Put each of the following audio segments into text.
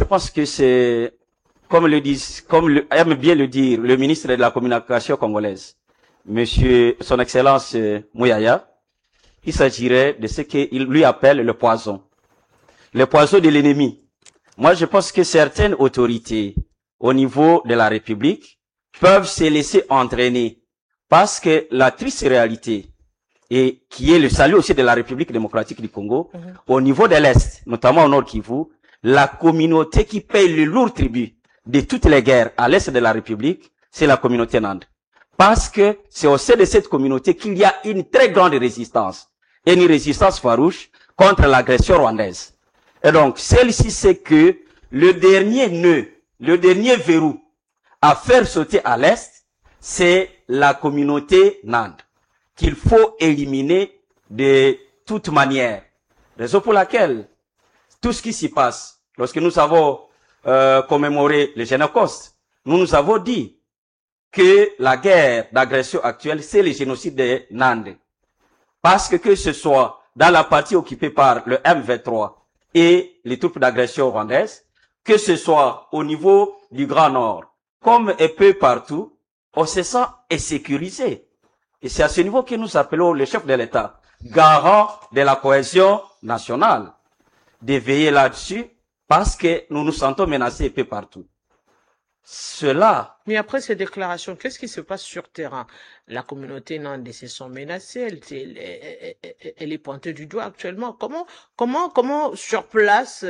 pense que c'est, aime bien le dire le ministre de la Communication congolaise, Monsieur, Son Excellence Mouyaya, il s'agirait de ce qu'il lui appelle le poison de l'ennemi. Moi, je pense que certaines autorités au niveau de la République peuvent se laisser entraîner parce que la triste réalité, et qui est le salut aussi de la République démocratique du Congo, au niveau de l'Est, notamment au Nord Kivu, la communauté qui paye le lourd tribut de toutes les guerres à l'Est de la République, c'est la communauté Nande. Parce que c'est au sein de cette communauté qu'il y a une très grande résistance, et une résistance farouche contre l'agression rwandaise. Et donc, celle-ci, c'est que le dernier nœud, le dernier verrou à faire sauter à l'Est, c'est la communauté Nande, qu'il faut éliminer de toute manière. Raison pour laquelle tout ce qui s'y passe, lorsque nous avons commémoré le Génocide, nous avons dit que la guerre d'agression actuelle, c'est le génocide des Nande. Parce que ce soit dans la partie occupée par le M23 et les troupes d'agression rwandaises, que ce soit au niveau du Grand Nord, comme un peu partout, on se sent insécurisé. Et c'est à ce niveau que nous appelons le chef de l'État, garant de la cohésion nationale, de veiller là-dessus parce que nous nous sentons menacés un peu partout. Cela. Mais après ces déclarations, qu'est-ce qui se passe sur terrain? La communauté nande se sent menacée, elle est pointée du doigt actuellement. Comment sur place,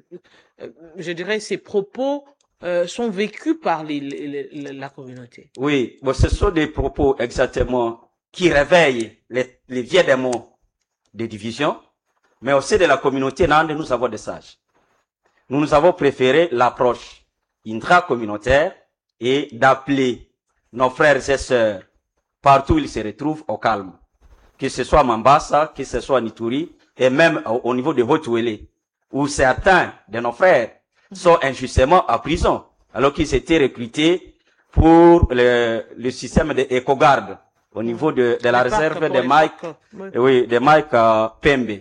je dirais, ces propos sont vécus par la communauté? Oui, bon, ce sont des propos exactement qui réveillent les vieux démons de division, mais au sein de la communauté nande, nous avons des sages. Nous avons préféré l'approche intra-communautaire et d'appeler nos frères et sœurs partout où ils se retrouvent au calme. Que ce soit à Mambasa, que ce soit à Nituri, et même au niveau de Haut-Ouélé, où certains de nos frères sont injustement en prison, alors qu'ils étaient recrutés pour le système de éco-garde au niveau de la réserve de Mike, oui, de Mike Pembe.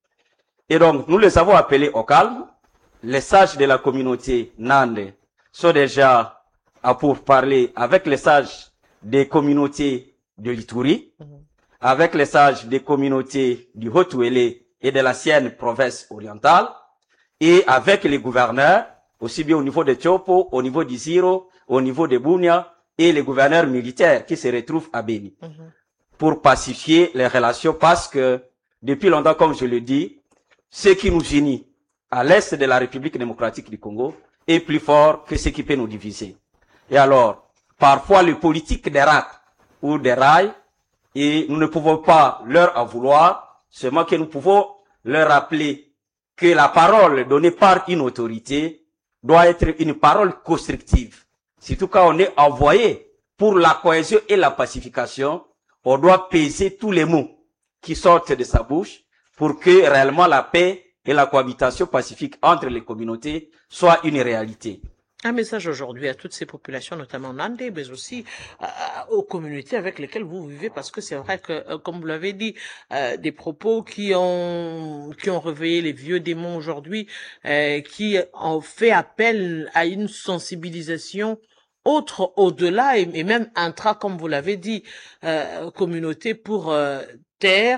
Et donc, nous les avons appelés au calme. Les sages de la communauté Nande sont déjà à pourparler avec les sages des communautés de l'Ituri, avec les sages des communautés du Haut-Ouélé et de l'ancienne province orientale, et avec les gouverneurs, aussi bien au niveau de Tchopo, au niveau d'Iziro, au niveau de Bunia, et les gouverneurs militaires qui se retrouvent à Beni, pour pacifier les relations, parce que, depuis longtemps, comme je le dis, ce qui nous unit à l'est de la République démocratique du Congo est plus fort que ce qui peut nous diviser. Et alors, parfois, le politique dérape ou déraille, et nous ne pouvons pas leur en vouloir, seulement que nous pouvons leur rappeler que la parole donnée par une autorité doit être une parole constructive. Surtout quand on est envoyé pour la cohésion et la pacification, on doit peser tous les mots qui sortent de sa bouche pour que réellement la paix et la cohabitation pacifique entre les communautés soient une réalité. Un message aujourd'hui à toutes ces populations, notamment Nande, mais aussi aux communautés avec lesquelles vous vivez, parce que c'est vrai que, comme vous l'avez dit, des propos qui ont réveillé les vieux démons aujourd'hui, qui ont fait appel à une sensibilisation autre, au-delà, et même intra, comme vous l'avez dit, communauté pour taire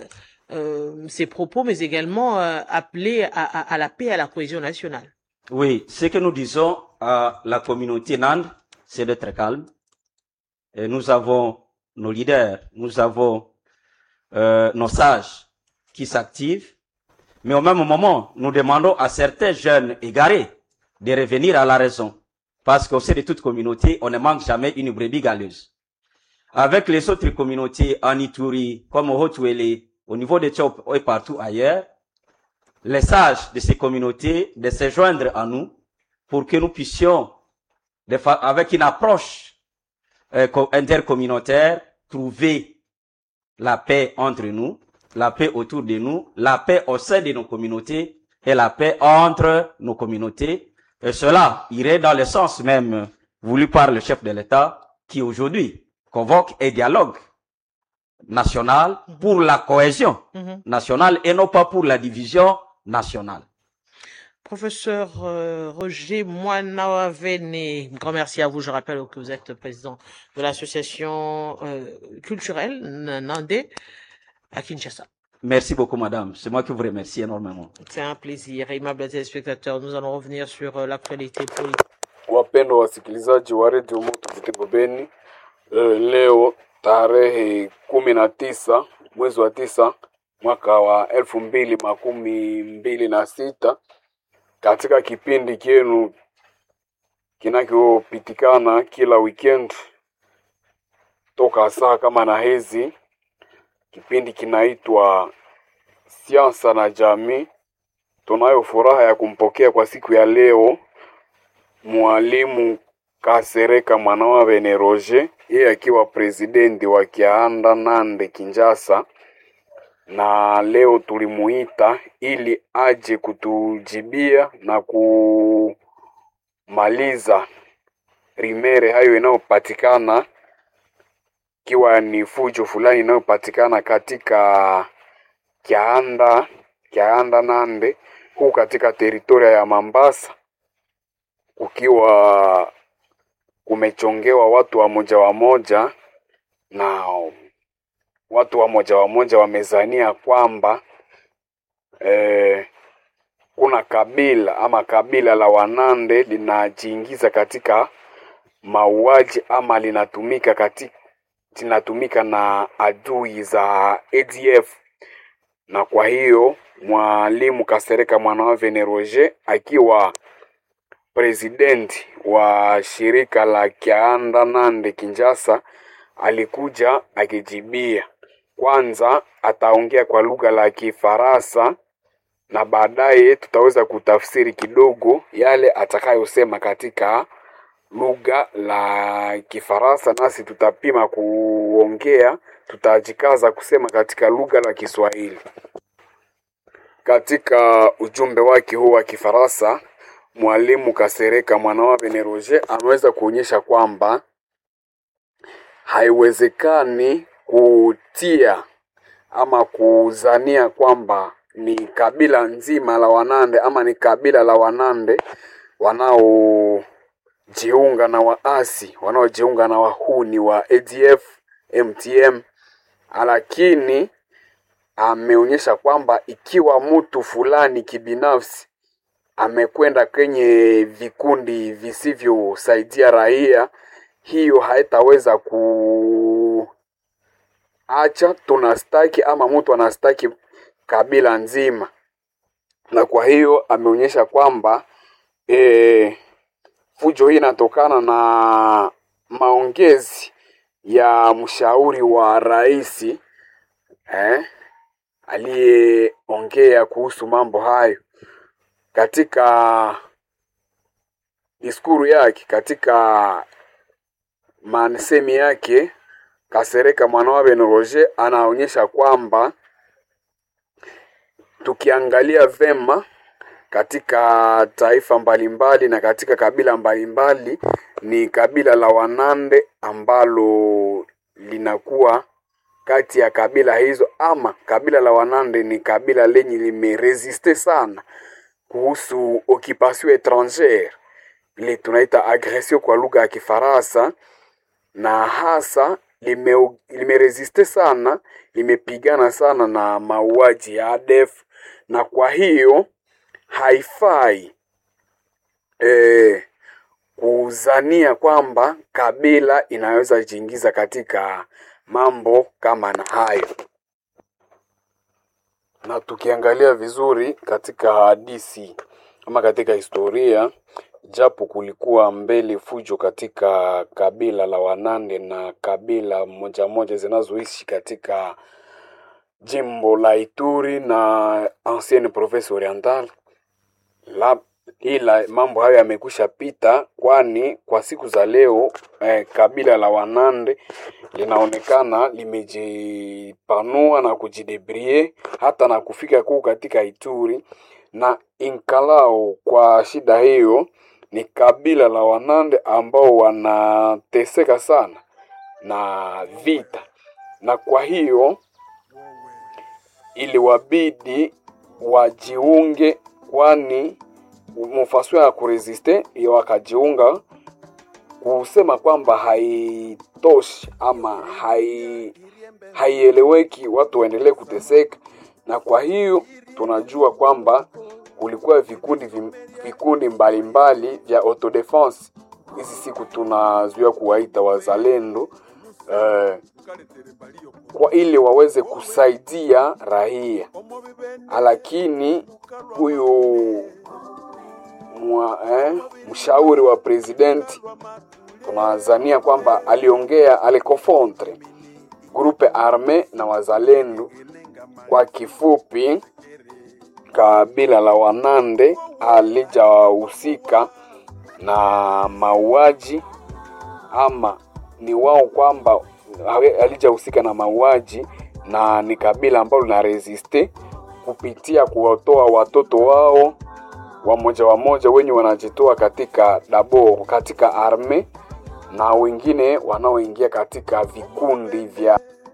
ces propos, mais également appeler à la paix et à la cohésion nationale. Oui, ce que nous disons à la communauté Nande, c'est d'être calme. Et nous avons nos leaders, nous avons nos sages qui s'activent, mais au même moment, nous demandons à certains jeunes égarés de revenir à la raison. Parce qu'au sein de toute communauté, on ne manque jamais une brebis galeuse. Avec les autres communautés en Ituri, comme au Haut-Ouélé, au niveau de Tchop et partout ailleurs, les sages de ces communautés de se joindre à nous pour que nous puissions, avec une approche intercommunautaire, trouver la paix entre nous, la paix autour de nous, la paix au sein de nos communautés et la paix entre nos communautés. Et cela irait dans le sens même voulu par le chef de l'État qui aujourd'hui convoque un dialogue national pour la cohésion nationale et non pas pour la division nationale. Professeur Roger Moinawavene, grand merci à vous. Je rappelle que vous êtes président de l'association culturelle Nandé à Kinshasa. Merci beaucoup, madame. C'est moi qui vous remercie énormément. C'est un plaisir. Aimables téléspectateurs, nous allons revenir sur l'actualité politique. Wapendwa wasikilizaji wa redio Moto Butembo Beni, leo tarehe 19 mwezi wa 9 mwaka wa 2026, katika kipindi kienu kinachopitikana kila weekend toka saa kama na hizi, kipindi kinaitwa Siasa na Jamii. Tunayo furaha ya kumpokea kwa siku ya leo Mwalimu Kasereka Mwanawavene Roger, yeye akiwa presidenti wa Kianda Nande Kinshasa, na leo tulimuita ili aje kutujibia na kumaliza rimere hayo inayopatikana, kiwa ni fujo fulani inayopatikana katika Kianda Nande huu katika teritoria ya Mambasa, ukiwa kumechongewa watu wa moja na watu wa moja wamezania kwamba kuna kabila la Wanande linajiingiza katika mauaji ama linatumika na adui za ADF. Na kwa hiyo Mwalimu Kasereka Mwanawavene Roger akiwa president wa shirika la Kianda Nande Kinshasa alikuja akijibia. Kwanza ataongea kwa lugha la Kifaransa na baadaye tutaweza kutafsiri kidogo yale atakayosema katika lugha la Kifaransa, nasi tutapima kuongea, tutajikaza kusema katika lugha la Kiswahili. Katika ujumbe wake huu wa Kifaransa, Mwalimu Kasereka Mwanawavene Roger ameweza kuonyesha kwamba haiwezekani kutia ama kuzania kwamba ni kabila nzima la Wanande ama ni kabila la Wanande wanaojiunga na waasi, wanaojiunga na wahuni wa ADF, MTM, lakini ameonyesha kwamba ikiwa mtu fulani kibinafsi amekwenda kwenye vikundi visivyosaidia raia, hiyo haitaweza kuacha tunastaki ama mtu anastaki kabila nzima. Na kwa hiyo ameonyesha kwamba fujo hii inatokana na maongezi ya mshauri wa rais aliyeongea kuhusu mambo hayo katika diskuru yake, katika mansemi yake. Kasereka Mwanawavene Roger anaonyesha kwamba tukiangalia vema katika taifa mbalimbali na katika kabila mbalimbali, ni kabila la Wanande ambalo linakuwa kati ya kabila hizo, ama kabila la Wanande ni kabila lenye limeresiste sana kuhusu occupation étrangère, ile tunaita agression kwa lugha ya Kifaransa, na hasa limeresiste sana, limepigana sana na mauaji ya ADF. Na kwa hiyo haifai kuzania kwamba kabila inaweza jiingiza katika mambo kama na hayo. Na tukiangalia vizuri katika hadithi ama katika historia, japo kulikuwa mbele fujo katika kabila la Wanande na kabila moja zinazoishi katika jimbo la Ituri na ancienne province orientale, ila mambo hayo yamekusha pita, kwani kwa siku za leo kabila la Wanande linaonekana limejipanua na kujidebrie hata na kufika kuu katika Ituri. Na inkalao kwa shida hiyo, ni kabila la Wanande ambao wanateseka sana na vita, na kwa hiyo ili wabidi wajiunge, kwani mfaso ya kuresiste iyo wakajiunga, kusema kwamba haitoshi ama haieleweki, watu waendelee kuteseka. Na kwa hiyo tunajua kwamba kulikuwa vikundi mbalimbali vya autodefense. Hizi siku tunazuia kuwaita wazalendo kwa ili waweze kusaidia raia. Lakini huyu mshauri wa president tunazania kwamba aliongea alikonfrontre grupe arme na wazalendo. Kwa kifupi, kabila la Wanande alijahusika na mauaji, ama ni wao kwamba alijahusika na mauaji, na ni kabila ambalo na resiste kupitia kuwatoa watoto wao wamoja wenye wanajitoa katika katika arme, na wengine wanaoingia katika vikundi vya